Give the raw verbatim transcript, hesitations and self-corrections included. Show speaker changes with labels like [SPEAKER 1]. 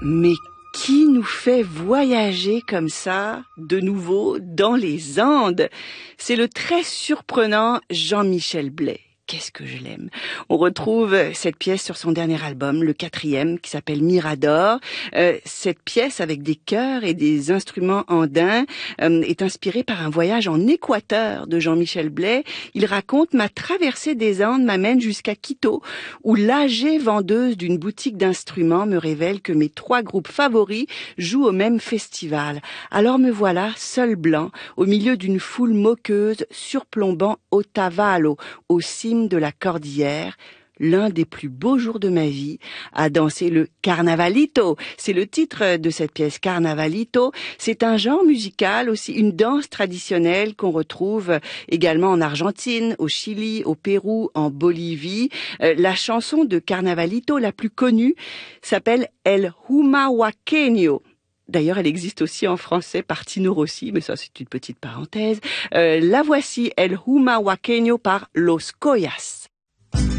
[SPEAKER 1] Mais qui nous fait voyager comme ça, de nouveau, dans les Andes? C'est le très surprenant Jean-Michel Blais. Qu'est-ce que je l'aime. On retrouve cette pièce sur son dernier album, le quatrième, qui s'appelle Mirador. Euh, cette pièce, avec des chœurs et des instruments andins, euh, est inspirée par un voyage en Équateur de Jean-Michel Blais. Il raconte: ma traversée des Andes m'amène jusqu'à Quito, où l'âgée vendeuse d'une boutique d'instruments me révèle que mes trois groupes favoris jouent au même festival. Alors me voilà, seul blanc, au milieu d'une foule moqueuse, surplombant Otavalo, au cime de la cordillère, l'un des plus beaux jours de ma vie, à danser le Carnavalito. C'est le titre de cette pièce, Carnavalito. C'est un genre musical, aussi une danse traditionnelle qu'on retrouve également en Argentine, au Chili, au Pérou, en Bolivie. Euh, la chanson de Carnavalito la plus connue s'appelle El Humahuaqueño. D'ailleurs, elle existe aussi en français par Tino Rossi, mais ça c'est une petite parenthèse. Euh, la voici, El Humahuaqueño par Los Coyas.